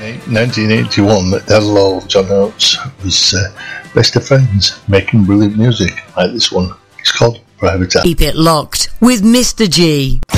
1981, Daryl Hall, John Oates was best of friends, making brilliant music like this one. It's called Private Eye. Keep it locked with Mr. G.